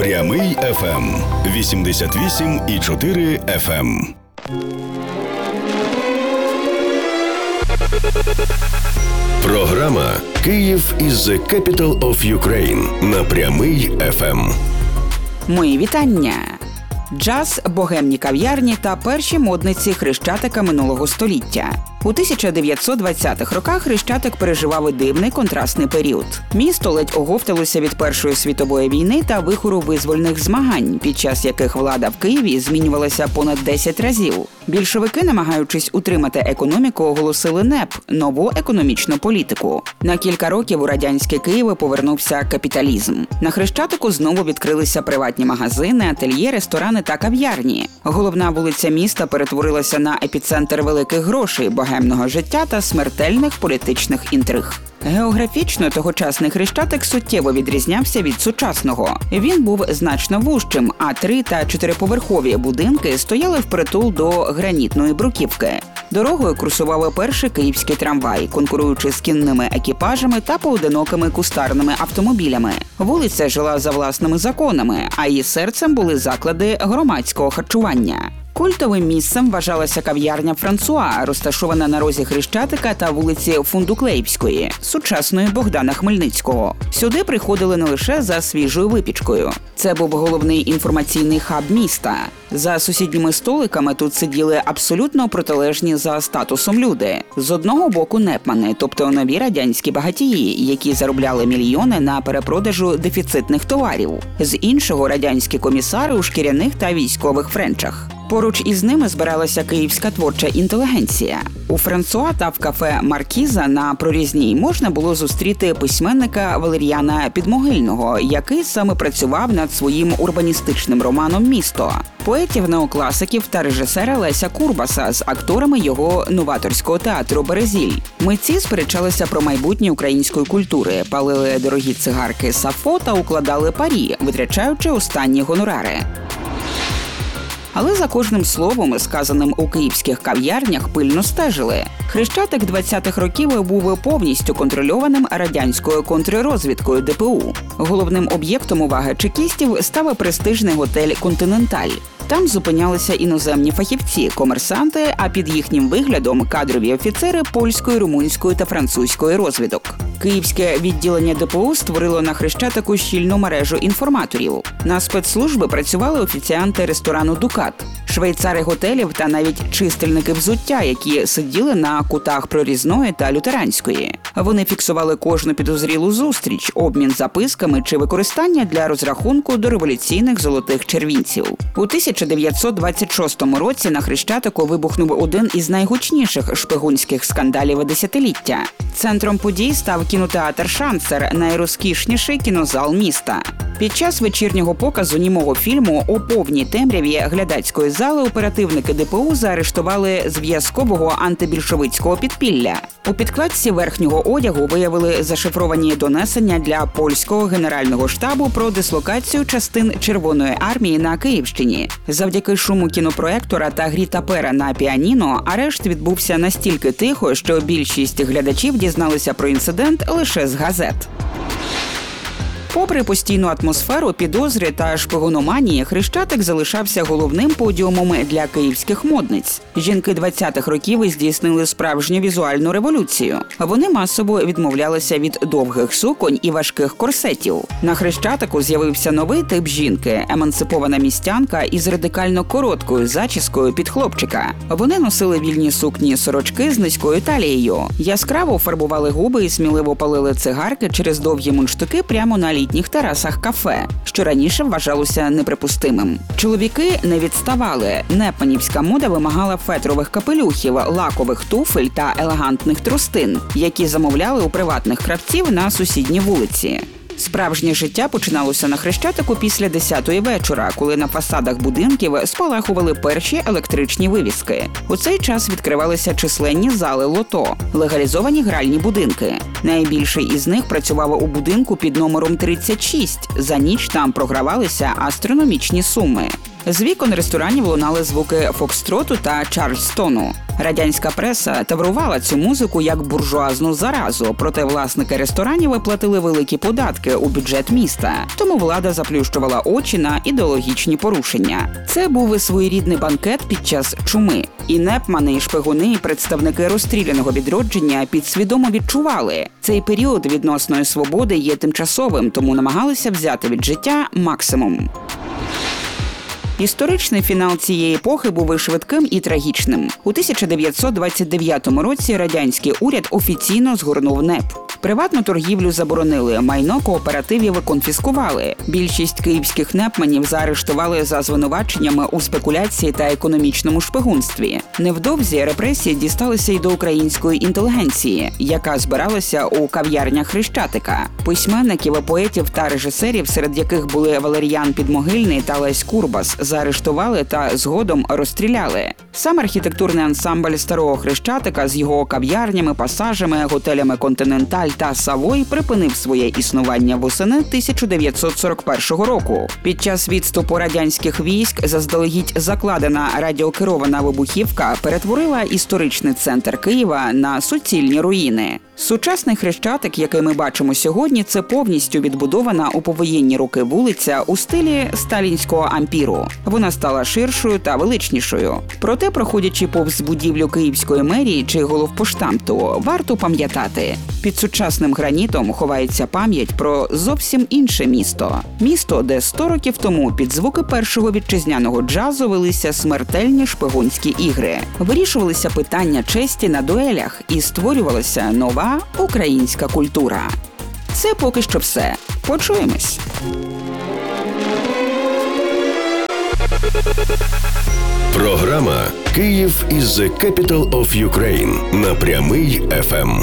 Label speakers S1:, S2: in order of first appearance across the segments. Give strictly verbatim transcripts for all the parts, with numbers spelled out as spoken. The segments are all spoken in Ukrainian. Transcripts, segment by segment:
S1: Прямий еф ем вісімдесят вісім і чотири еф ем. Програма «Київ is the capital of Ukraine» на Прямий еф ем.
S2: Мої вітання! Джаз, богемні кав'ярні та перші модниці Хрещатика минулого століття. У тисяча дев'ятсот двадцятих роках Хрещатик переживав дивний контрастний період. Місто ледь оговталося від Першої світової війни та вихору визвольних змагань, під час яких влада в Києві змінювалася понад десять разів. Більшовики, намагаючись утримати економіку, оголосили НЕП – нову економічну політику. На кілька років у радянське Києві повернувся капіталізм. На Хрещатику знову відкрилися приватні магазини, ательє, ресторани та кав'ярні. Головна вулиця міста перетворилася на епіцентр великих грошей, богемного життя та смертельних політичних інтриг. Географічно тогочасний Хрещатик суттєво відрізнявся від сучасного. Він був значно вужчим, а три- та чотириповерхові будинки стояли впритул до гранітної бруківки. Дорогою курсували перші київські трамваї, конкуруючи з кінними екіпажами та поодинокими кустарними автомобілями. Вулиця жила за власними законами, а її серцем були заклади громадського харчування. Культовим місцем вважалася кав'ярня «Франсуа», розташована на розі Хрещатика та вулиці Фундуклеївської, сучасної Богдана Хмельницького. Сюди приходили не лише за свіжою випічкою. Це був головний інформаційний хаб міста. За сусідніми столиками тут сиділи абсолютно протилежні за статусом люди. З одного боку непмани, тобто нові радянські багатії, які заробляли мільйони на перепродажу дефіцитних товарів. З іншого – радянські комісари у шкіряних та військових френчах. Поруч із ними збиралася київська творча інтелігенція. У «Франсуа» та в кафе «Маркіза» на Прорізній можна було зустріти письменника Валеріяна Підмогильного, який саме працював над своїм урбаністичним романом «Місто», поетів-неокласиків та режисера Леся Курбаса з акторами його новаторського театру «Березіль». Митці сперечалися про майбутнє української культури, палили дорогі цигарки «Сафо» та укладали парі, витрачаючи останні гонорари. Але за кожним словом, сказаним у київських кав'ярнях, пильно стежили. Хрещатик двадцятих років був повністю контрольованим радянською контррозвідкою де пе у. Головним об'єктом уваги чекістів став престижний готель «Континенталь». Там зупинялися іноземні фахівці, комерсанти, а під їхнім виглядом – кадрові офіцери польської, румунської та французької розвідок. Київське відділення де пе у створило на Хрещатику щільну мережу інформаторів. На спецслужби працювали офіціанти ресторану «Дукат», швейцари готелів та навіть чистильники взуття, які сиділи на кутах Прорізної та Лютеранської. Вони фіксували кожну підозрілу зустріч, обмін записками чи використання для розрахунку до революційних золотих червінців. У тисяча дев'ятсот двадцять шостому році на Хрещатику вибухнув один із найгучніших шпигунських скандалів десятиліття. Центром подій став кінотеатр «Шанцер», найрозкішніший кінозал міста. Під час вечірнього показу німого фільму у повній темряві глядацької зали оперативники де пе у заарештували зв'язкового антибільшовицького підпілля. У підкладці верхнього одягу виявили зашифровані донесення для польського генерального штабу про дислокацію частин Червоної армії на Київщині. Завдяки шуму кінопроектора та грі тапера на піаніно арешт відбувся настільки тихо, що більшість глядачів дізналися про інцидент лише з газет. Попри постійну атмосферу підозри та шпигономанії, Хрещатик залишався головним подіумом для київських модниць. Жінки двадцятих років здійснили справжню візуальну революцію. Вони масово відмовлялися від довгих суконь і важких корсетів. На Хрещатику з'явився новий тип жінки – емансипована містянка із радикально короткою зачіскою під хлопчика. Вони носили вільні сукні-сорочки з низькою талією, яскраво фарбували губи і сміливо палили цигарки через довгі мундштуки прямо на літніх терасах кафе, що раніше вважалося неприпустимим. Чоловіки не відставали. Непманівська мода вимагала фетрових капелюхів, лакових туфель та елегантних трустин, які замовляли у приватних кравців на сусідній вулиці. Справжнє життя починалося на Хрещатику після десятої вечора, коли на фасадах будинків спалахували перші електричні вивіски. У цей час відкривалися численні зали лото, легалізовані гральні будинки. Найбільший із них працював у будинку під номером тридцять шість. За ніч там програвалися астрономічні суми. З вікон ресторанів лунали звуки фокстроту та чарльстону. Радянська преса таврувала цю музику як буржуазну заразу, проте власники ресторанів платили великі податки у бюджет міста, тому влада заплющувала очі на ідеологічні порушення. Це був своєрідний банкет під час чуми. І непмани, і шпигуни, і представники розстріляного відродження підсвідомо відчували, цей період відносної свободи є тимчасовим, тому намагалися взяти від життя максимум. Історичний фінал цієї епохи був і швидким, і трагічним. У тисяча дев'ятсот двадцять дев'ятому році радянський уряд офіційно згорнув НЕП. Приватну торгівлю заборонили, майно кооперативів конфіскували. Більшість київських непманів заарештували за звинуваченнями у спекуляції та економічному шпигунстві. Невдовзі репресії дісталися й до української інтелігенції, яка збиралася у кав'ярнях Хрещатика. Письменників, поетів та режисерів, серед яких були Валеріян Підмогильний та Лесь Курбас, заарештували та згодом розстріляли. Сам архітектурний ансамбль старого Хрещатика з його кав'ярнями, пасажами, готелями «Континенталь» та «Савой» припинив своє існування восени тисяча дев'ятсот сорок першого року. Під час відступу радянських військ заздалегідь закладена радіокерована вибухівка перетворила історичний центр Києва на суцільні руїни. Сучасний Хрещатик, який ми бачимо сьогодні, це повністю відбудована у повоєнні роки вулиця у стилі сталінського ампіру. Вона стала ширшою та величнішою. Проте, проходячи повз будівлю Київської мерії чи головпоштамту, варто пам'ятати, під сучасним гранітом ховається пам'ять про зовсім інше місто. Місто, де сто років тому під звуки першого вітчизняного джазу велися смертельні шпигунські ігри. Вирішувалися питання честі на дуелях і створювалася нова українська культура. Це поки що все. Почуємось.
S1: Програма «Київ is the capital of Ukraine» на Прямий еф ем.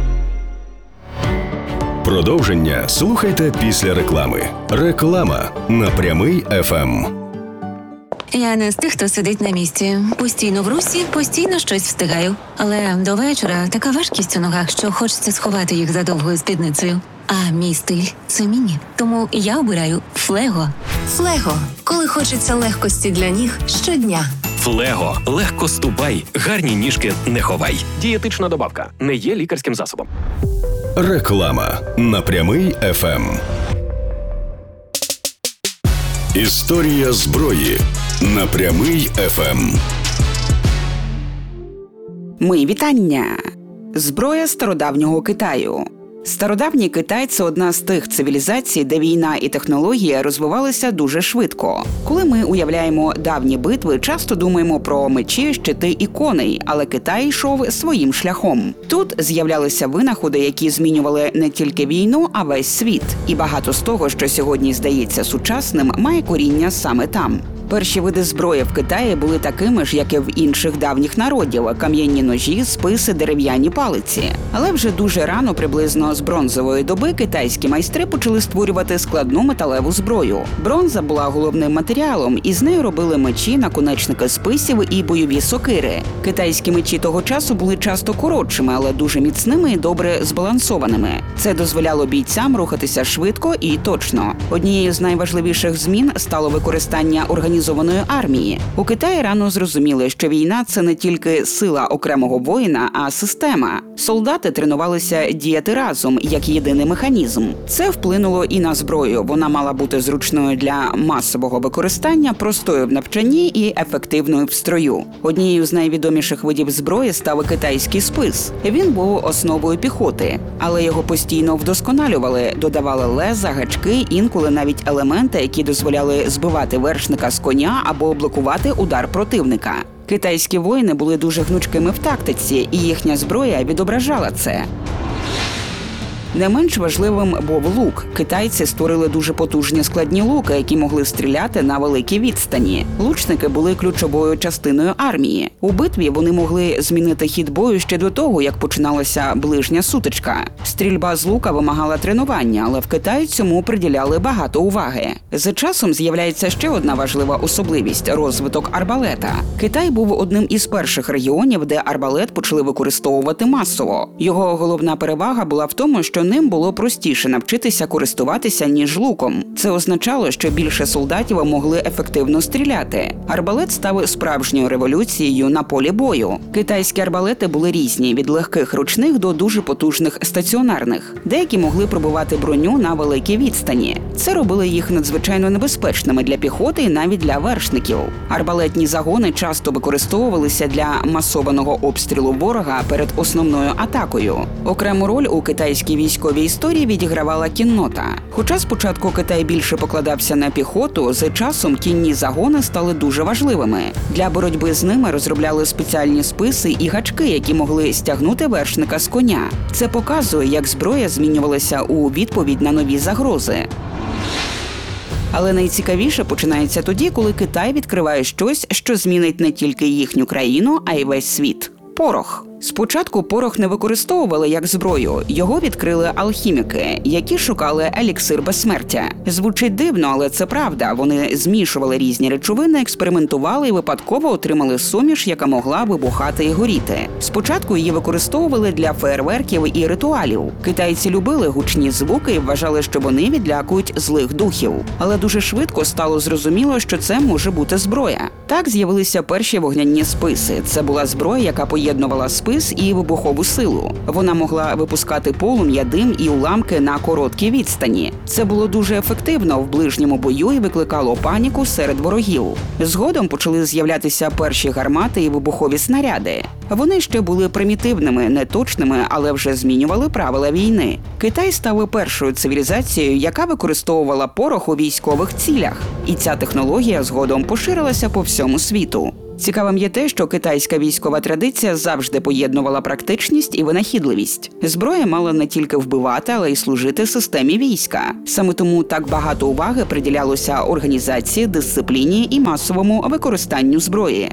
S1: Продовження слухайте після реклами. Реклама на Прямий еф ем.
S3: Я не з тих, хто сидить на місці. Постійно в русі, постійно щось встигаю. Але до вечора така важкість у ногах, що хочеться сховати їх за довгою спідницею. А мій стиль – це міні. Тому я обираю Флего.
S4: Флего. Коли хочеться легкості для ніг щодня.
S5: Флего. Легко ступай, гарні ніжки не ховай. Дієтична добавка. Не є лікарським засобом.
S1: Реклама на Прямий еф ем. Історія зброї на Прямий еф ем.
S2: Мої вітання! Зброя стародавнього Китаю. Стародавній Китай – це одна з тих цивілізацій, де війна і технологія розвивалися дуже швидко. Коли ми уявляємо давні битви, часто думаємо про мечі, щити і коней, але Китай йшов своїм шляхом. Тут з'являлися винаходи, які змінювали не тільки війну, а весь світ. І багато з того, що сьогодні здається сучасним, має коріння саме там. Перші види зброї в Китаї були такими ж, як і в інших давніх народів – кам'яні ножі, списи, дерев'яні палиці. Але вже дуже рано, приблизно з бронзової доби, китайські майстри почали створювати складну металеву зброю. Бронза була головним матеріалом, і з нею робили мечі, наконечники списів і бойові сокири. Китайські мечі того часу були часто коротшими, але дуже міцними і добре збалансованими. Це дозволяло бійцям рухатися швидко і точно. Однією з найважливіших змін стало використання організації організованої армії. У Китаї рано зрозуміли, що війна – це не тільки сила окремого воїна, а система. Солдати тренувалися діяти разом, як єдиний механізм. Це вплинуло і на зброю. Вона мала бути зручною для масового використання, простою в навчанні і ефективною в строю. Однією з найвідоміших видів зброї став китайський спис. Він був основою піхоти, але його постійно вдосконалювали, додавали леза, гачки, інколи навіть елементи, які дозволяли збивати вершника з коня або блокувати удар противника. Китайські воїни були дуже гнучкими в тактиці, і їхня зброя відображала це. Не менш важливим був лук. Китайці створили дуже потужні складні луки, які могли стріляти на великій відстані. Лучники були ключовою частиною армії. У битві вони могли змінити хід бою ще до того, як починалася ближня сутичка. Стрільба з лука вимагала тренування, але в Китаї цьому приділяли багато уваги. За часом з'являється ще одна важлива особливість – розвиток арбалета. Китай був одним із перших регіонів, де арбалет почали використовувати масово. Його головна перевага була в тому, що ним було простіше навчитися користуватися, ніж луком. Це означало, що більше солдатів могли ефективно стріляти. Арбалет став справжньою революцією на полі бою. Китайські арбалети були різні – від легких ручних до дуже потужних стаціонарних. Деякі могли пробивати броню на великій відстані. Це робило їх надзвичайно небезпечними для піхоти і навіть для вершників. Арбалетні загони часто використовувалися для масованого обстрілу ворога перед основною атакою. Окрему роль у китайській військовій історії відігравала кіннота. Хоча спочатку Китай більше покладався на піхоту, з часом кінні загони стали дуже важливими. Для боротьби з ними розробляли спеціальні списи і гачки, які могли стягнути вершника з коня. Це показує, як зброя змінювалася у відповідь на нові загрози. Але найцікавіше починається тоді, коли Китай відкриває щось, що змінить не тільки їхню країну, а й весь світ – порох. Спочатку порох не використовували як зброю, його відкрили алхіміки, які шукали еліксир безсмертя. Звучить дивно, але це правда. Вони змішували різні речовини, експериментували і випадково отримали суміш, яка могла вибухати і горіти. Спочатку її використовували для феєрверків і ритуалів. Китайці любили гучні звуки і вважали, що вони відлякують злих духів. Але дуже швидко стало зрозуміло, що це може бути зброя. Так з'явилися перші вогняні списи. Це була зброя, яка поєднувала спис і вибухову силу. Вона могла випускати полум'я, дим і уламки на короткій відстані. Це було дуже ефективно в ближньому бою і викликало паніку серед ворогів. Згодом почали з'являтися перші гармати і вибухові снаряди. Вони ще були примітивними, неточними, але вже змінювали правила війни. Китай став першою цивілізацією, яка використовувала порох у військових цілях. І ця технологія згодом поширилася по всьому світу. Цікавим є те, що китайська військова традиція завжди поєднувала практичність і винахідливість. Зброя мала не тільки вбивати, але й служити системі війська. Саме тому так багато уваги приділялося організації, дисципліні і масовому використанню зброї.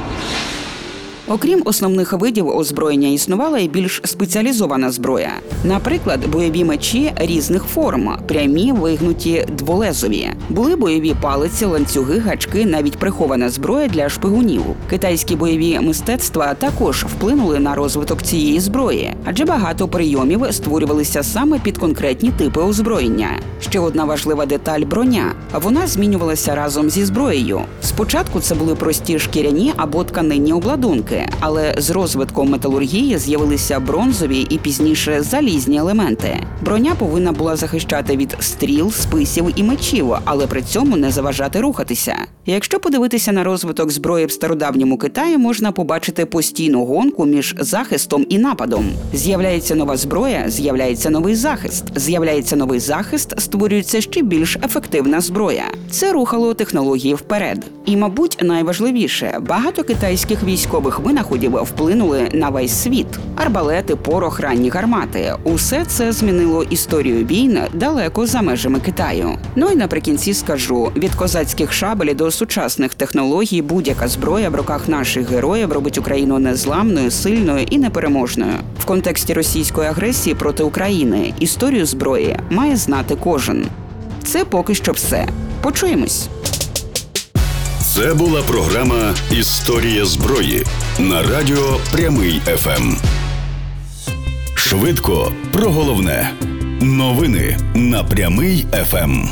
S2: Окрім основних видів озброєння існувала і більш спеціалізована зброя. Наприклад, бойові мечі різних форм – прямі, вигнуті, дволезові. Були бойові палиці, ланцюги, гачки, навіть прихована зброя для шпигунів. Китайські бойові мистецтва також вплинули на розвиток цієї зброї, адже багато прийомів створювалися саме під конкретні типи озброєння. Ще одна важлива деталь – броня. Вона змінювалася разом зі зброєю. Спочатку це були прості шкіряні або тканинні обладунки, але з розвитком металургії з'явилися бронзові і пізніше залізні елементи. Броня повинна була захищати від стріл, списів і мечів, але при цьому не заважати рухатися. Якщо подивитися на розвиток зброї в стародавньому Китаї, можна побачити постійну гонку між захистом і нападом. З'являється нова зброя, з'являється новий захист. З'являється новий захист, створюється ще більш ефективна зброя. Це рухало технології вперед. І, мабуть, найважливіше – багато китайських військових винаходів вплинули на весь світ. Арбалети, порох, ранні гармати – усе це змінило історію війн далеко за межами Китаю. Ну і наприкінці скажу, від козацьких шабель до сучасних технологій будь-яка зброя в руках наших героїв робить Україну незламною, сильною і непереможною. В контексті російської агресії проти України історію зброї має знати кожен. Це поки що все. Почуємось!
S1: Це була програма «Історія зброї» на радіо Прямий еф ем. Швидко про головне. Новини на Прямий еф ем.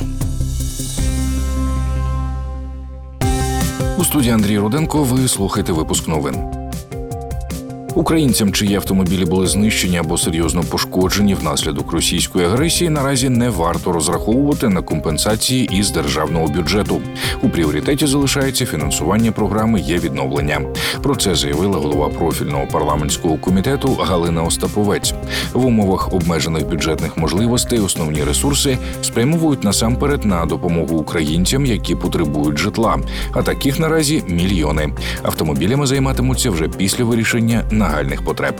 S6: У студії Андрій Руденко ви слухаєте випуск новин. Українцям, чиї автомобілі були знищені або серйозно пошкоджені внаслідок російської агресії, наразі не варто розраховувати на компенсації із державного бюджету. У пріоритеті залишається фінансування програми «Є-відновлення». Про це заявила голова профільного парламентського комітету Галина Остаповець. В умовах обмежених бюджетних можливостей основні ресурси спрямовують насамперед на допомогу українцям, які потребують житла. А таких наразі мільйони. Автомобілями займатимуться вже після вирішення нагальних потреб.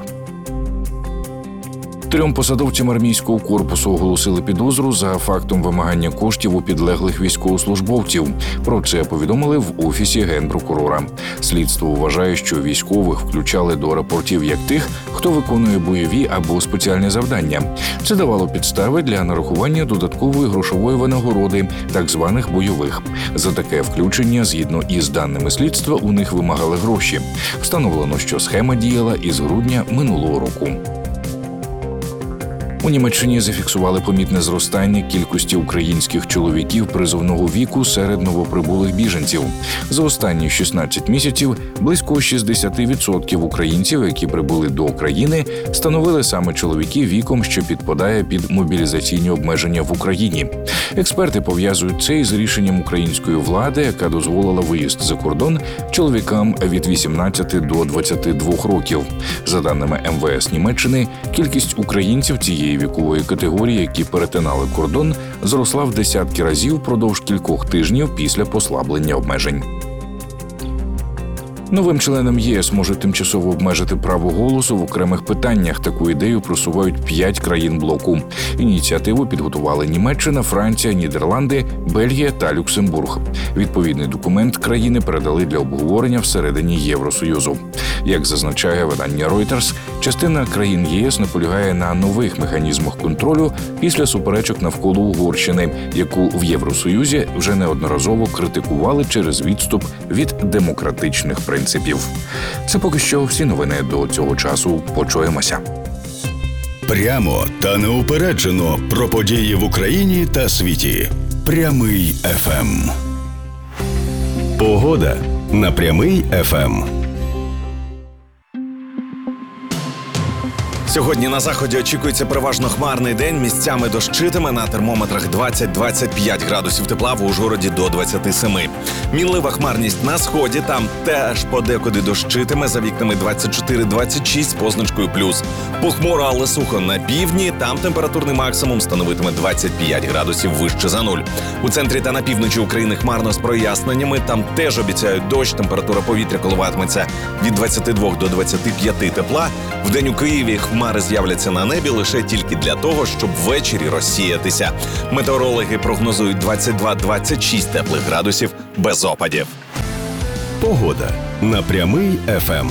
S6: Трьом посадовцям армійського корпусу оголосили підозру за фактом вимагання коштів у підлеглих військовослужбовців. Про це повідомили в Офісі Генпрокурора. Слідство вважає, що військових включали до рапортів як тих, хто виконує бойові або спеціальні завдання. Це давало підстави для нарахування додаткової грошової винагороди, так званих бойових. За таке включення, згідно із даними слідства, у них вимагали гроші. Встановлено, що схема діяла із грудня минулого року. У Німеччині зафіксували помітне зростання кількості українських чоловіків призовного віку серед новоприбулих біженців. За останні шістнадцять місяців близько шістдесят відсотків українців, які прибули до України, становили саме чоловіки віком, що підпадає під мобілізаційні обмеження в Україні. Експерти пов'язують це із рішенням української влади, яка дозволила виїзд за кордон чоловікам від вісімнадцяти до двадцяти двох років. За даними ем ве ес Німеччини, кількість українців цієї вікової категорії, які перетинали кордон, зросла в десятки разів впродовж кількох тижнів після послаблення обмежень. Новим членам ЄС можуть тимчасово обмежити право голосу в окремих питаннях. Таку ідею просувають п'ять країн блоку. Ініціативу підготували Німеччина, Франція, Нідерланди, Бельгія та Люксембург. Відповідний документ країни передали для обговорення всередині Євросоюзу. Як зазначає видання Reuters, частина країн ЄС наполягає на нових механізмах контролю після суперечок навколо Угорщини, яку в Євросоюзі вже неодноразово критикували через відступ від демократичних принципів. Це поки що всі новини до цього часу. Почуємося.
S1: Прямо та неупереджено про події в Україні та світі. Прямий еф ем. Погода на Прямий еф ем.
S7: Сьогодні на заході очікується переважно хмарний день, місцями дощитиме, на термометрах двадцять-двадцять п'ять градусів тепла, в Ужгороді до двадцяти семи. Мінлива хмарність на сході, там теж подекуди дощитиме, за вікнами двадцять чотири двадцять шість позначкою плюс. Похмуро, але сухо на півдні, там температурний максимум становитиме двадцять п'ять градусів вище за нуль. У центрі та на півночі України хмарно з проясненнями, там теж обіцяють дощ, температура повітря коливатиметься від двадцяти двох до двадцяти п'яти тепла. Вдень у Києві хмари з'являться на небі лише тільки для того, щоб ввечері розсіятися. Метеорологи прогнозують двадцять два двадцять шість теплих градусів без опадів.
S1: Погода на Прямий еф ем.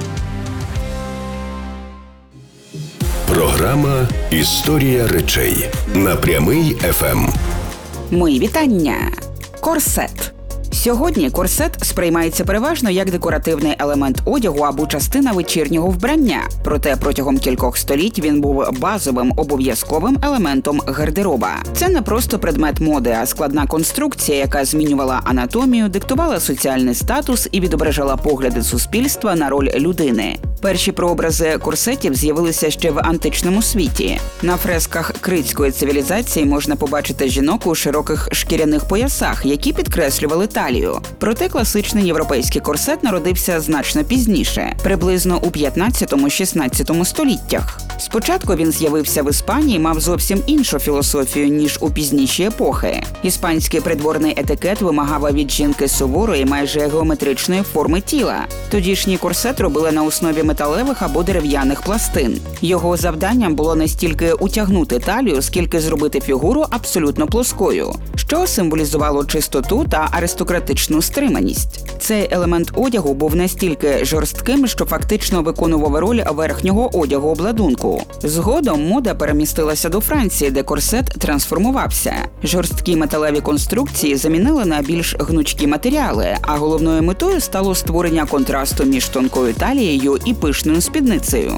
S1: Програма «Історія речей» на Прямий еф ем.
S2: Мої вітання! Корсет. Сьогодні корсет сприймається переважно як декоративний елемент одягу або частина вечірнього вбрання. Проте протягом кількох століть він був базовим обов'язковим елементом гардероба. Це не просто предмет моди, а складна конструкція, яка змінювала анатомію, диктувала соціальний статус і відображала погляди суспільства на роль людини. Перші прообрази корсетів з'явилися ще в античному світі. На фресках критської цивілізації можна побачити жінок у широких шкіряних поясах, які підкреслювали талію. Проте класичний європейський корсет народився значно пізніше, приблизно у п'ятнадцятому-шістнадцятому століттях. Спочатку він з'явився в Іспанії, мав зовсім іншу філософію, ніж у пізніші епохи. Іспанський придворний етикет вимагав від жінки суворої, майже геометричної форми тіла. Тодішній корсет робили на основі металевих або дерев'яних пластин. Його завданням було не стільки утягнути талію, скільки зробити фігуру абсолютно плоскою, що символізувало чистоту та аристократичну стриманість. Цей елемент одягу був настільки жорстким, що фактично виконував роль верхнього одягу обладунку. Згодом мода перемістилася до Франції, де корсет трансформувався. Жорсткі металеві конструкції замінили на більш гнучкі матеріали, а головною метою стало створення контрасту між тонкою талією і пишною спідницею.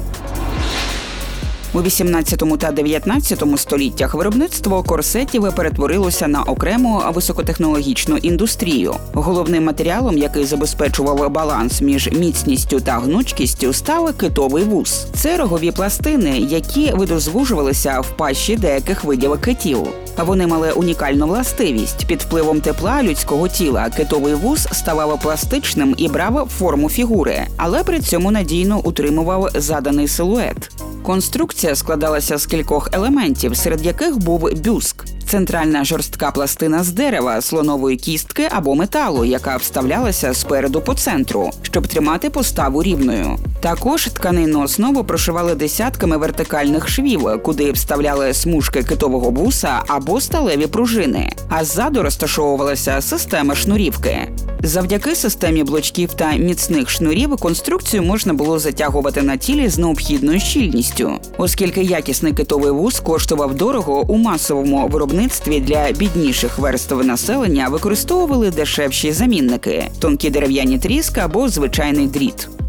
S2: У вісімнадцятому та дев'ятнадцятому століттях виробництво корсетів перетворилося на окрему високотехнологічну індустрію. Головним матеріалом, який забезпечував баланс між міцністю та гнучкістю, став китовий вус. Це рогові пластини, які видозвужувалися в пащі деяких видів китів. Вони мали унікальну властивість. Під впливом тепла людського тіла китовий вус ставав пластичним і брав форму фігури, але при цьому надійно утримував заданий силует. Конструкція складалася з кількох елементів, серед яких був бюск – центральна жорстка пластина з дерева, слонової кістки або металу, яка вставлялася спереду по центру, щоб тримати поставу рівною. Також тканинну основу прошивали десятками вертикальних швів, куди вставляли смужки китового вуса або сталеві пружини, а ззаду розташовувалася система шнурівки. Завдяки системі блочків та міцних шнурів конструкцію можна було затягувати на тілі з необхідною щільністю. Оскільки якісний китовий вус коштував дорого, у масовому виробництві для бідніших верств населення використовували дешевші замінники – тонкі дерев'яні тріски або звичайний дріт.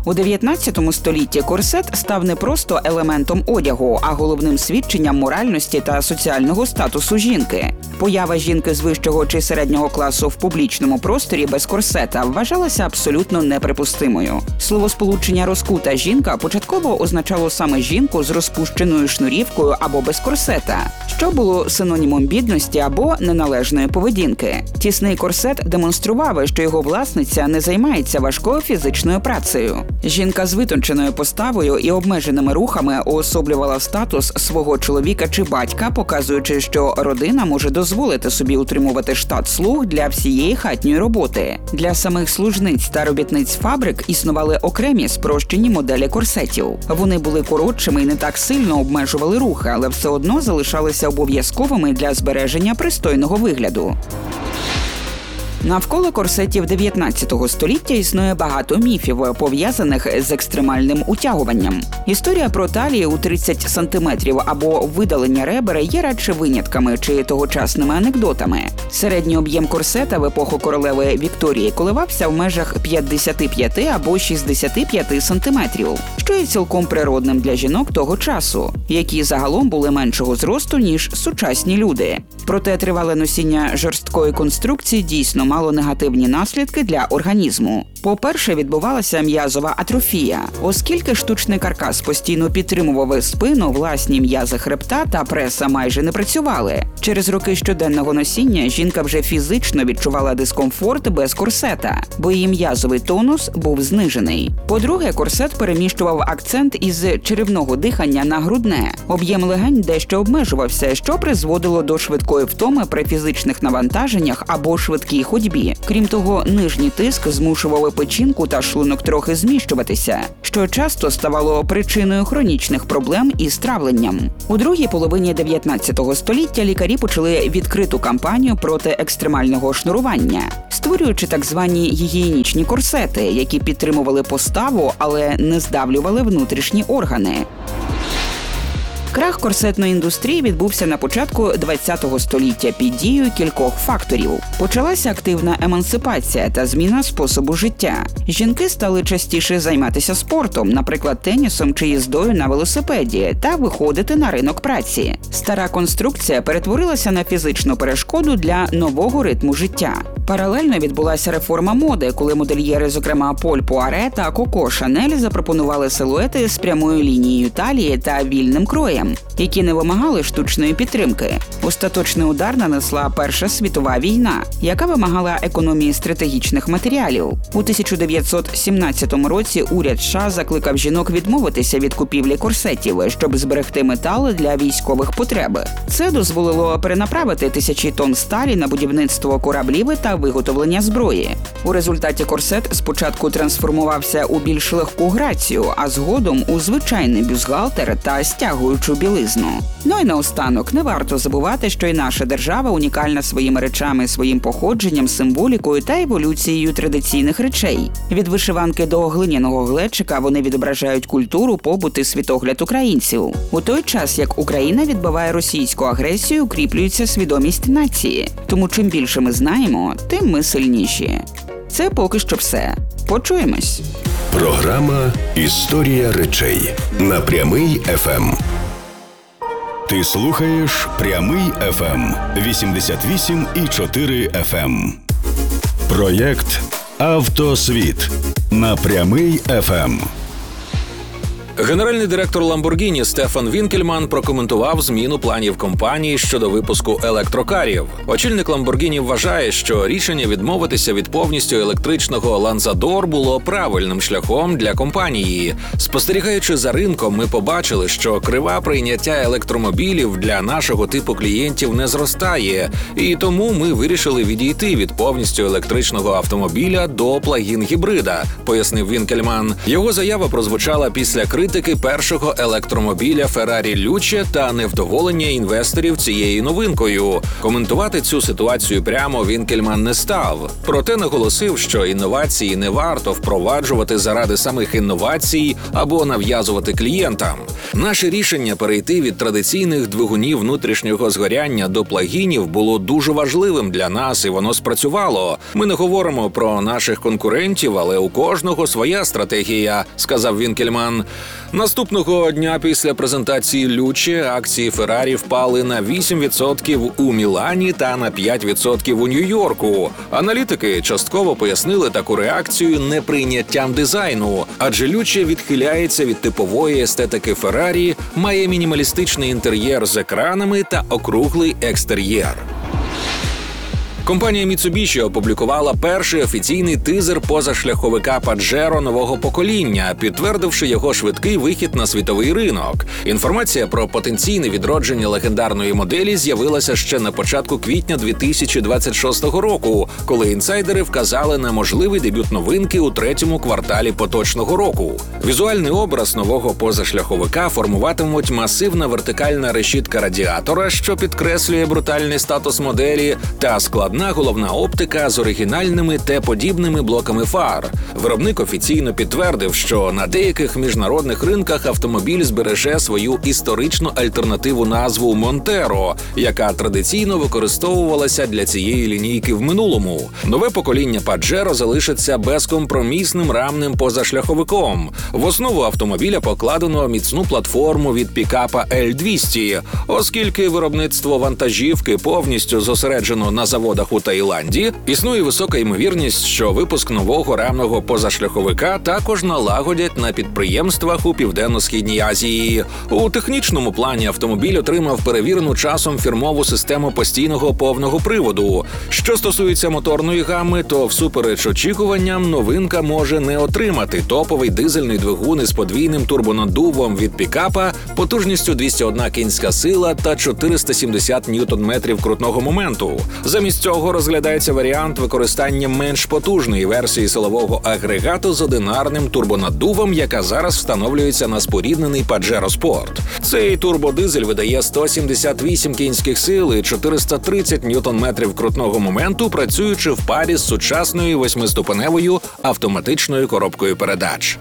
S2: У дев'ятнадцятому столітті корсет став не просто елементом одягу, а головним свідченням моральності та соціального статусу жінки. Поява жінки з вищого чи середнього класу в публічному просторі без корсета вважалася абсолютно неприпустимою. Словосполучення «розкута жінка» початково означало саме жінку з розпущеною шнурівкою або без корсета, що було синонімом бідності або неналежної поведінки. Тісний корсет демонстрував, що його власниця не займається важкою фізичною працею. Жінка з витонченою поставою і обмеженими рухами уособлювала статус свого чоловіка чи батька, показуючи, що родина може дозволити собі утримувати штат слуг для всієї хатньої роботи. Для самих служниць та робітниць фабрик існували окремі спрощені моделі корсетів. Вони були коротшими і не так сильно обмежували рухи, але все одно залишалися обов'язковими для збереження пристойного вигляду. Навколо корсетів дев'ятнадцятого століття існує багато міфів, пов'язаних з екстремальним утягуванням. Історія про талії у тридцять сантиметрів або видалення ребер є радше винятками чи тогочасними анекдотами. Середній об'єм корсета в епоху королеви Вікторії коливався в межах п'ятдесят п'ять або шістдесят п'ять сантиметрів, що є цілком природним для жінок того часу, які загалом були меншого зросту, ніж сучасні люди. Проте тривале носіння жорсткої конструкції дійсно мало негативні наслідки для організму. По-перше, відбувалася м'язова атрофія. Оскільки штучний каркас постійно підтримував спину, власні м'язи хребта та преса майже не працювали. Через роки щоденного носіння жінка вже фізично відчувала дискомфорт без корсета, бо її м'язовий тонус був знижений. По-друге, корсет переміщував акцент із черевного дихання на грудне. Об'єм легень дещо обмежувався, що призводило до швидкої втоми при фізичних навантаженнях або швидкій ходьбі. Крім того, нижній тиск змушував печінку та шлунок трохи зміщуватися, що часто ставало причиною хронічних проблем із травленням. У другій половині дев'ятнадцятого століття лікарі почали відкриту кампанію проти екстремального шнурування, створюючи так звані гігієнічні корсети, які підтримували поставу, але не здавлювали внутрішні органи. Крах корсетної індустрії відбувся на початку ХХ століття під дією кількох факторів. Почалася активна емансипація та зміна способу життя. Жінки стали частіше займатися спортом, наприклад, тенісом чи їздою на велосипеді, та виходити на ринок праці. Стара конструкція перетворилася на фізичну перешкоду для нового ритму життя. Паралельно відбулася реформа моди, коли модельєри, зокрема Поль Пуаре та Коко Шанель, запропонували силуети з прямою лінією талії та вільним кроєм, які не вимагали штучної підтримки. Остаточний удар нанесла Перша світова війна, яка вимагала економії стратегічних матеріалів. У тисяча дев'ятсот сімнадцятому році уряд США закликав жінок відмовитися від купівлі корсетів, щоб зберегти метал для військових потреб. Це дозволило перенаправити тисячі тонн сталі на будівництво кораблів та виготовлення зброї. У результаті корсет спочатку трансформувався у більш легку грацію, а згодом у звичайний бюстгальтер та стягуючу білизну. Ну і наостанок, не варто забувати, що і наша держава унікальна своїми речами, своїм походженням, символікою та еволюцією традиційних речей. Від вишиванки до глиняного глечика вони відображають культуру, побут і світогляд українців. У той час, як Україна відбиває російську агресію, укріплюється свідомість нації. Тому чим більше ми знаємо, тим ми сильніші. Це поки що все. Почуємось.
S1: Програма «Історія речей» на Прямий еф ем. Ти слухаєш Прямий еф ем вісімдесят вісім і чотири еф ем. Проєкт «Автосвіт» на Прямий еф ем.
S5: Генеральний директор Lamborghini Стефан Вінкельман прокоментував зміну планів компанії щодо випуску електрокарів. Очільник Lamborghini вважає, що рішення відмовитися від повністю електричного Ланзадор було правильним шляхом для компанії. Спостерігаючи за ринком, ми побачили, що крива прийняття електромобілів для нашого типу клієнтів не зростає, і тому ми вирішили відійти від повністю електричного автомобіля до плагін-гібрида, пояснив Вінкельман. Його заява прозвучала після кризи критики першого електромобіля Ferrari Luce та невдоволення інвесторів цією новинкою. Коментувати цю ситуацію прямо Вінкельман не став. Проте наголосив, що інновації не варто впроваджувати заради самих інновацій або нав'язувати клієнтам. Наше рішення перейти від традиційних двигунів внутрішнього згоряння до плагінів було дуже важливим для нас, і воно спрацювало. Ми не говоримо про наших конкурентів, але у кожного своя стратегія, сказав Вінкельман. Наступного дня після презентації Luce акції Ferrari впали на вісім відсотків у Мілані та на п'ять відсотків у Нью-Йорку. Аналітики частково пояснили таку реакцію неприйняттям дизайну, адже Luce відхиляється від типової естетики Ferrari, має мінімалістичний інтер'єр з екранами та округлий екстер'єр. Компанія Mitsubishi опублікувала перший офіційний тизер позашляховика Pajero нового покоління, підтвердивши його швидкий вихід на світовий ринок. Інформація про потенційне відродження легендарної моделі з'явилася ще на початку квітня дві тисячі двадцять шостого року, коли інсайдери вказали на можливий дебют новинки у третьому кварталі поточного року. Візуальний образ нового позашляховика формуватимуть масивна вертикальна решітка радіатора, що підкреслює брутальний статус моделі, та складна головна оптика з оригінальними Т-подібними блоками фар. Виробник офіційно підтвердив, що на деяких міжнародних ринках автомобіль збереже свою історичну альтернативу назву Монтеро, яка традиційно використовувалася для цієї лінійки в минулому. Нове покоління Pajero залишиться безкомпромісним рамним позашляховиком. В основу автомобіля покладено міцну платформу від пікапа Ель двісті, оскільки виробництво вантажівки повністю зосереджено на заводах у Таїланді, існує висока ймовірність, що випуск нового рамного позашляховика також налагодять на підприємствах у Південно-Східній Азії. У технічному плані автомобіль отримав перевірену часом фірмову систему постійного повного приводу. Що стосується моторної гами, то всупереч очікуванням новинка може не отримати топовий дизельний двигун із подвійним турбонаддувом від пікапа потужністю двісті одна кінська сила та чотириста сімдесят ньютон-метрів крутного моменту. Замість цього розглядається варіант використання менш потужної версії силового агрегату з одинарним турбонаддувом, яка зараз встановлюється на споріднений Pajero Sport. Цей турбодизель видає сто сімдесят вісім кінських сил і чотириста тридцять ньютон-метрів крутного моменту, працюючи в парі з сучасною восьмиступеневою автоматичною коробкою передач.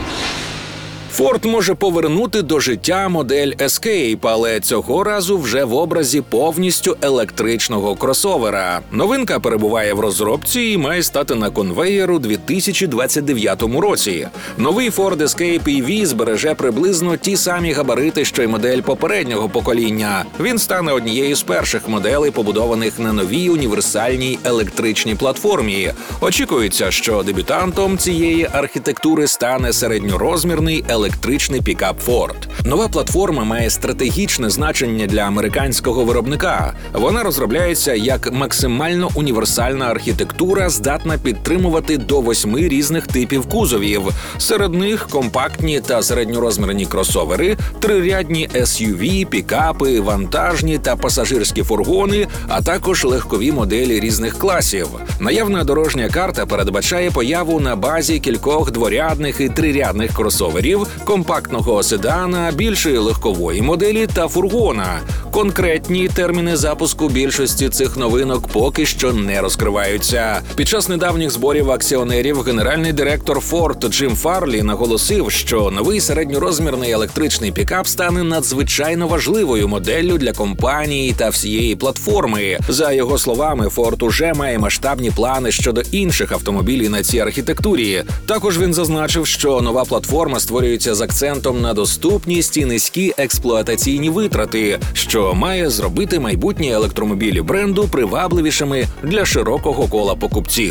S5: Форд може повернути до життя модель Escape, але цього разу вже в образі повністю електричного кросовера. Новинка перебуває в розробці і має стати на конвеєр у дві тисячі двадцять дев'ятому році. Новий Ford Escape і ві збереже приблизно ті самі габарити, що й модель попереднього покоління. Він стане однією з перших моделей, побудованих на новій універсальній електричній платформі. Очікується, що дебютантом цієї архітектури стане середньорозмірний електричний електричний пікап Ford. Нова платформа має стратегічне значення для американського виробника. Вона розробляється як максимально універсальна архітектура, здатна підтримувати до восьми різних типів кузовів. Серед них компактні та середньорозмірні кросовери, трирядні ес ю ві, пікапи, вантажні та пасажирські фургони, а також легкові моделі різних класів. Наявна дорожня карта передбачає появу на базі кількох дворядних і трирядних кросоверів, компактного седана, більшої легкової моделі та фургона. Конкретні терміни запуску більшості цих новинок поки що не розкриваються. Під час недавніх зборів акціонерів генеральний директор Ford Джим Фарлі наголосив, що новий середньорозмірний електричний пікап стане надзвичайно важливою моделлю для компанії та всієї платформи. За його словами, Ford уже має масштабні плани щодо інших автомобілів на цій архітектурі. Також він зазначив, що нова платформа створюється з акцентом на доступність і низькі експлуатаційні витрати, що має зробити майбутні електромобілі бренду привабливішими для широкого кола покупців.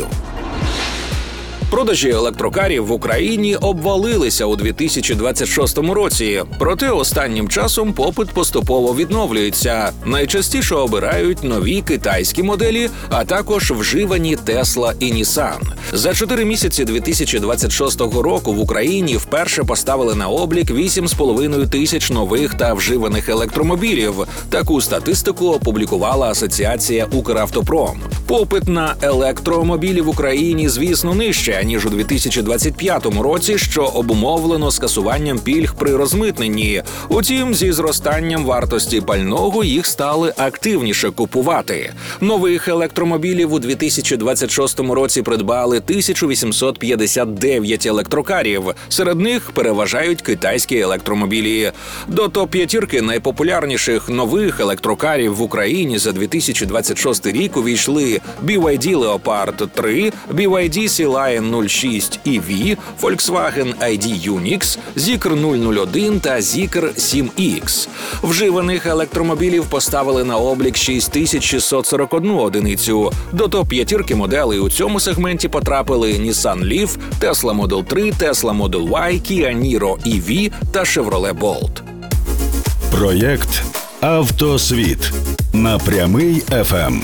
S5: Продажі електрокарів в Україні обвалилися у дві тисячі двадцять шостому році, проте останнім часом попит поступово відновлюється. Найчастіше обирають нові китайські моделі, а також вживані Tesla і Nissan. За чотири місяці дві тисячі двадцять шостого року в Україні вперше поставили на облік вісім з половиною тисяч нових та вживаних електромобілів. Таку статистику опублікувала Асоціація Укравтопром. Попит на електромобілі в Україні, звісно, нижче, дешевше, ніж у дві тисячі двадцять п'ятому році, що обумовлено скасуванням пільг при розмитненні. Утім, зі зростанням вартості пального їх стали активніше купувати. Нових електромобілів у дві тисячі двадцять шостому році придбали тисячу вісімсот п'ятдесят дев'ять електрокарів. Серед них переважають китайські електромобілі. До топ-п'ятірки найпопулярніших нових електрокарів в Україні за дві тисячі двадцять шостий рік увійшли бі вай ді Leopard три, бі вай ді Sea Lion нуль шість і ві, Volkswagen ай ді Unix, Zeekr нуль нуль один та Zeekr сім ікс. Вживаних електромобілів поставили на облік шість тисяч шістсот сорок одну одиницю. До топ-п'ятірки моделей у цьому сегменті потрапили Nissan Leaf, Tesla Model три, Tesla Model Y, Kia Niro і ві та Chevrolet Bolt.
S1: Проєкт «Автосвіт» на Прямий еф ем.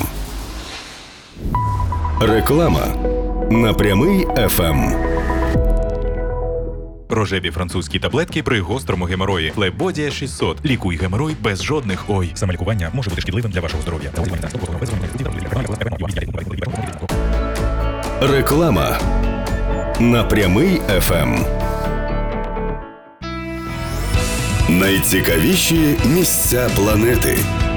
S1: Реклама на Прямий еф ем.
S8: Рожеві французькі таблетки при гострому геморої. Флебодія шістсот. Лікуй геморой без жодних ой. Самолікування може бути шкідливим для вашого здоров'я.
S1: Реклама на Прямий еф ем. Найцікавіші місця планети.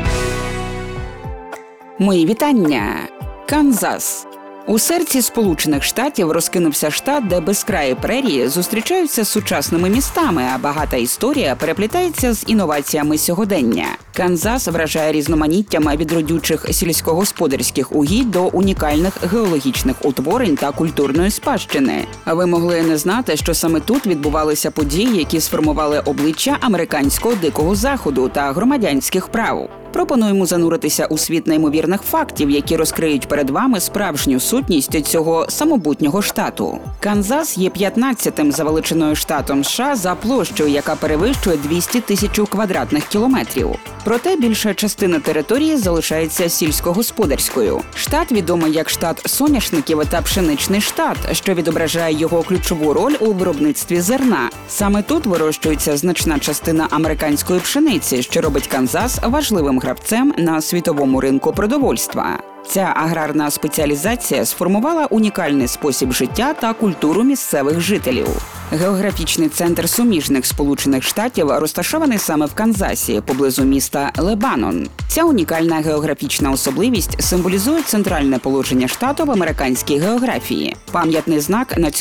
S2: Мої вітання! Канзас. У серці Сполучених Штатів розкинувся штат, де безкраї прерії зустрічаються з сучасними містами, а багата історія переплітається з інноваціями сьогодення. Канзас вражає різноманіттям від родючих сільськогосподарських угідь до унікальних геологічних утворень та культурної спадщини. А ви могли не знати, що саме тут відбувалися події, які сформували обличчя американського дикого заходу та громадянських прав. Пропонуємо зануритися у світ неймовірних фактів, які розкриють перед вами справжню сутність цього самобутнього штату. Канзас є п'ятнадцятим за величиною штатом США за площею, яка перевищує двісті тисяч квадратних кілометрів. Проте більша частина території залишається сільськогосподарською. Штат відомий як штат соняшників та пшеничний штат, що відображає його ключову роль у виробництві зерна. Саме тут вирощується значна частина американської пшениці, що робить Канзас важливим гравцем на світовому ринку продовольства. Ця аграрна спеціалізація сформувала унікальний спосіб життя та культуру місцевих жителів. Географічний центр суміжних Сполучених Штатів розташований саме в Канзасі, поблизу міста Лебанон. Ця унікальна географічна особливість символізує центральне положення штату в американській географії. Пам'ятний знак на цьому